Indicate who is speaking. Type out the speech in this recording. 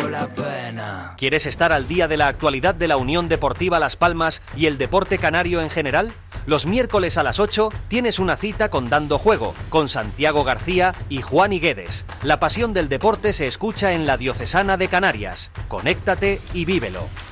Speaker 1: la pena.
Speaker 2: ¿Quieres estar al día de la actualidad de la Unión Deportiva Las Palmas y el deporte canario en general? Los miércoles a las 8 tienes una cita con Dando Juego, con Santiago García y Juan Higuedes. La pasión del deporte se escucha en la Diocesana de Canarias. Conéctate y vívelo.